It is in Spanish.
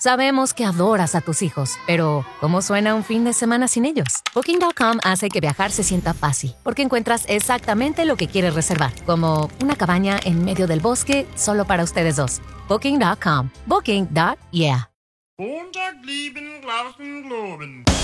Sabemos que adoras a tus hijos, pero ¿cómo suena un fin de semana sin ellos? Booking.com hace que viajar se sienta fácil, porque encuentras exactamente lo que quieres reservar, como una cabaña en medio del bosque solo para ustedes dos. Booking.com. Booking.yeah. Montag blieben Glauben globen.